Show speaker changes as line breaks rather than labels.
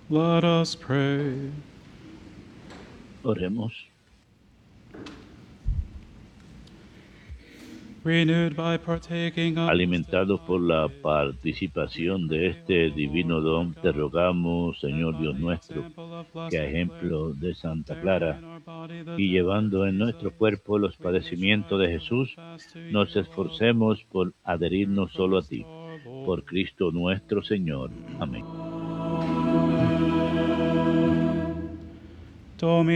Let us pray.
Oremos.
Renewed by partaking of
Alimentados por la participación de este divino don, te rogamos, Señor Dios nuestro, que a ejemplo de Santa Clara, y llevando en nuestro cuerpo los padecimientos de Jesús, nos esforcemos por adherirnos solo a ti. Por Cristo nuestro Señor. Amén.
Domine